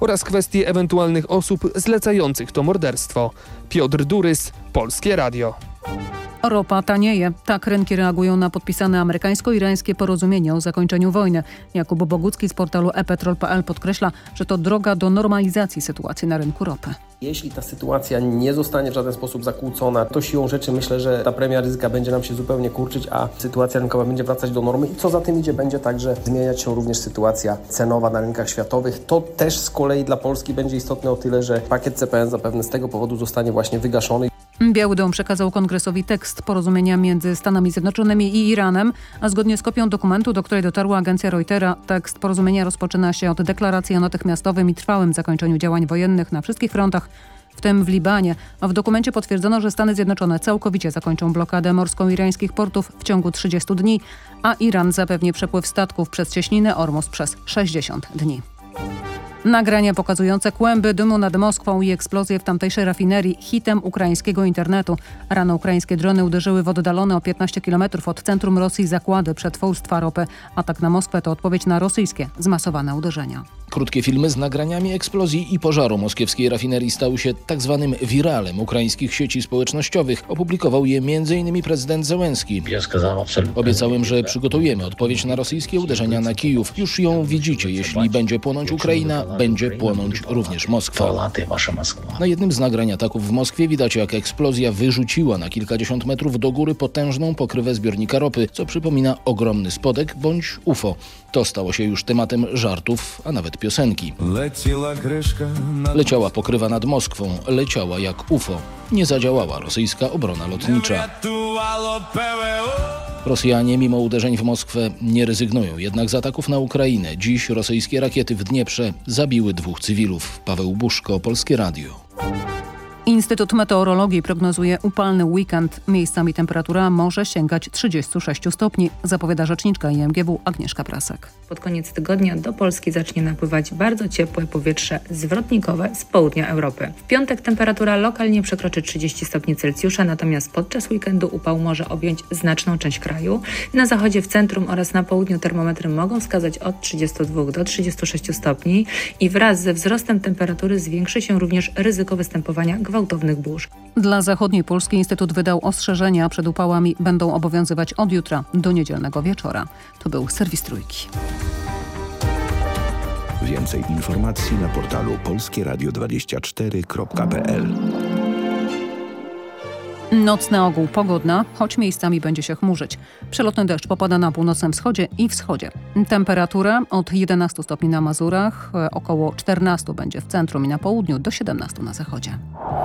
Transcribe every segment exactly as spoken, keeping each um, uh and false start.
oraz kwestie ewentualnych osób zlecających to morderstwo. Piotr Durys, Polskie Radio. Ropa tanieje. Tak rynki reagują na podpisane amerykańsko-irańskie porozumienie o zakończeniu wojny. Jakub Bogucki z portalu e petrol kropka p l podkreśla, że to droga do normalizacji sytuacji na rynku ropy. Jeśli ta sytuacja nie zostanie w żaden sposób zakłócona, to siłą rzeczy myślę, że ta premia ryzyka będzie nam się zupełnie kurczyć, a sytuacja rynkowa będzie wracać do normy i co za tym idzie, będzie także zmieniać się również sytuacja cenowa na rynkach światowych. To też z kolei dla Polski będzie istotne o tyle, że pakiet C P N zapewne z tego powodu zostanie właśnie wygaszony. Biały Dom przekazał Kongresowi tekst porozumienia między Stanami Zjednoczonymi i Iranem, a zgodnie z kopią dokumentu, do której dotarła agencja Reutera, tekst porozumienia rozpoczyna się od deklaracji o natychmiastowym i trwałym zakończeniu działań wojennych na wszystkich frontach, w tym w Libanie. A w dokumencie potwierdzono, że Stany Zjednoczone całkowicie zakończą blokadę morską irańskich portów w ciągu trzydziestu dni, a Iran zapewni przepływ statków przez cieśninę Ormus przez sześćdziesiąt dni. Nagrania pokazujące kłęby dymu nad Moskwą i eksplozję w tamtejszej rafinerii hitem ukraińskiego internetu. Rano ukraińskie drony uderzyły w oddalone o piętnaście kilometrów od centrum Rosji zakłady przetwórstwa ropy. Atak na Moskwę to odpowiedź na rosyjskie zmasowane uderzenia. Krótkie filmy z nagraniami eksplozji i pożaru moskiewskiej rafinerii stały się tak zwanym wiralem ukraińskich sieci społecznościowych. Opublikował je między innymi prezydent Zełenski. Obiecałem, że przygotujemy odpowiedź na rosyjskie uderzenia na Kijów. Już ją widzicie. Jeśli będzie płonąć Ukraina, będzie płonąć również Moskwa. Na jednym z nagrań ataków w Moskwie widać, jak eksplozja wyrzuciła na kilkadziesiąt metrów do góry potężną pokrywę zbiornika ropy, co przypomina ogromny spodek bądź U F O. To stało się już tematem żartów, a nawet piosenki. Leciała pokrywa nad Moskwą, leciała jak U F O. Nie zadziałała rosyjska obrona lotnicza. Rosjanie mimo uderzeń w Moskwę nie rezygnują jednak z ataków na Ukrainę. Dziś rosyjskie rakiety w Dnieprze zabiły dwóch cywilów. Paweł Buszko, Polskie Radio. Instytut Meteorologii prognozuje upalny weekend. Miejscami temperatura może sięgać trzydziestu sześciu stopni, zapowiada rzeczniczka I M G W Agnieszka Prasek. Pod koniec tygodnia do Polski zacznie napływać bardzo ciepłe powietrze zwrotnikowe z południa Europy. W piątek temperatura lokalnie przekroczy trzydzieści stopni Celsjusza, natomiast podczas weekendu upał może objąć znaczną część kraju. Na zachodzie, w centrum oraz na południu termometry mogą wskazać od trzydziestu dwóch do trzydziestu sześciu stopni i wraz ze wzrostem temperatury zwiększy się również ryzyko występowania gwałtownych burz. Dla zachodniej Polski Instytut wydał ostrzeżenia przed upałami. Będą obowiązywać od jutra do niedzielnego wieczora. To był serwis Trójki. Więcej informacji na portalu polskie radio dwadzieścia cztery kropka p l. Noc na ogół pogodna, choć miejscami będzie się chmurzyć. Przelotny deszcz popada na północnym wschodzie i wschodzie. Temperatura od jedenastu stopni na Mazurach, około czternastu będzie w centrum i na południu, do siedemnastu na zachodzie.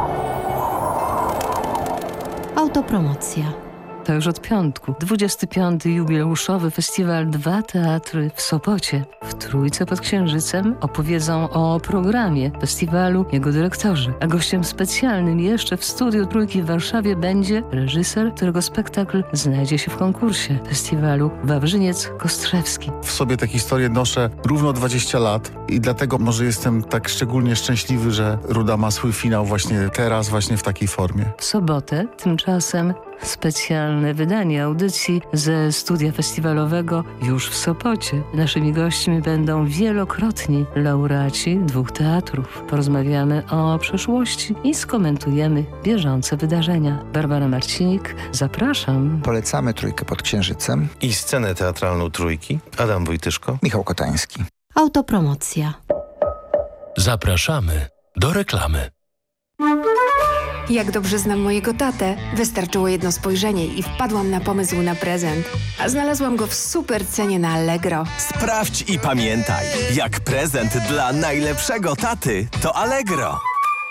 Autopromocja. To już od piątku. dwudziesty piąty jubileuszowy festiwal Dwa Teatry w Sopocie. W Trójce pod Księżycem opowiedzą o programie festiwalu jego dyrektorzy. A gościem specjalnym jeszcze w studiu Trójki w Warszawie będzie reżyser, którego spektakl znajdzie się w konkursie festiwalu Wawrzyniec Kostrzewski. W sobie tę historię noszę równo dwadzieścia lat i dlatego może jestem tak szczególnie szczęśliwy, że Ruda ma swój finał właśnie teraz, właśnie w takiej formie. W sobotę tymczasem specjalne wydanie audycji ze studia festiwalowego już w Sopocie. Naszymi gośćmi będą wielokrotni laureaci dwóch teatrów. Porozmawiamy o przeszłości i skomentujemy bieżące wydarzenia. Barbara Marcinik, zapraszam. Polecamy Trójkę pod Księżycem i scenę teatralną Trójki. Adam Wojtyszko, Michał Kotański. Autopromocja. Zapraszamy do reklamy. Jak dobrze znam mojego tatę, wystarczyło jedno spojrzenie i wpadłam na pomysł na prezent. A znalazłam go w super cenie na Allegro. Sprawdź i pamiętaj, jak prezent dla najlepszego taty to Allegro.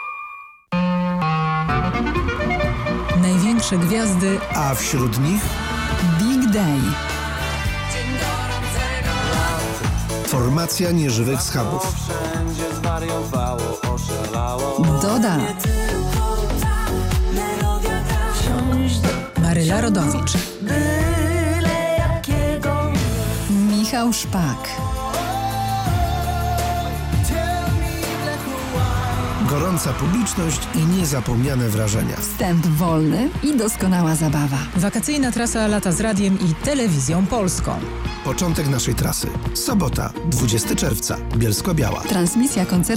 Największe gwiazdy, a wśród nich Big Day. Formacja nieżywych schabów. Doda. Maryla Rodowicz. Michał Szpak. Gorąca publiczność i niezapomniane wrażenia. Wstęp wolny i doskonała zabawa. Wakacyjna trasa lata z radiem i telewizją polską. Początek naszej trasy. Sobota, dwudziestego czerwca. Bielsko-Biała. Transmisja koncertu